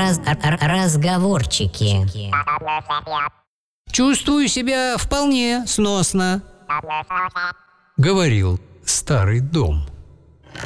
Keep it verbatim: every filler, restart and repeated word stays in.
раз, р- разговорчики. Чувствую себя вполне сносно, говорил старый дом.